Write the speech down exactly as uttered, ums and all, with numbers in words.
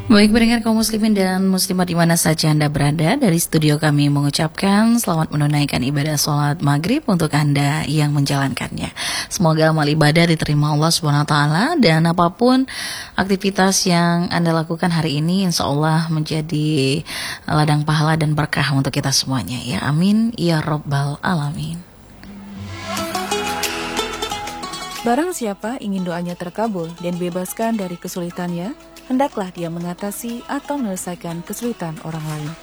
Baik pendengar kaum muslimin dan muslimat di mana saja Anda berada, dari studio kami mengucapkan selamat menunaikan ibadah sholat maghrib untuk Anda yang menjalankannya. Semoga amal ibadah diterima Allah subhanahu wa taala, dan apapun aktivitas yang Anda lakukan hari ini insya Allah menjadi ladang pahala dan berkah untuk kita semuanya ya. Amin ya rabbal alamin. Barang siapa ingin doanya terkabul dan bebaskan dari kesulitannya, hendaklah dia mengatasi atau menyelesaikan kesulitan orang lain.